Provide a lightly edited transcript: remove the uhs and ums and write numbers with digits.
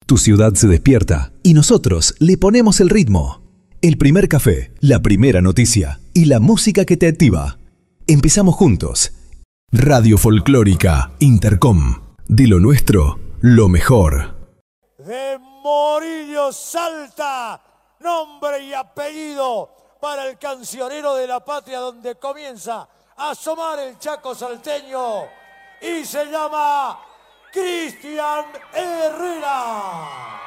Tu ciudad se despierta y nosotros le ponemos el ritmo. El primer café, la primera noticia y la música que te activa. Empezamos juntos. Radio Folclórica Intercom. De lo nuestro, lo mejor. De Morillo Salta, nombre y apellido para el cancionero de la patria, donde comienza a asomar el Chaco salteño, y se llama Cristian Herrera.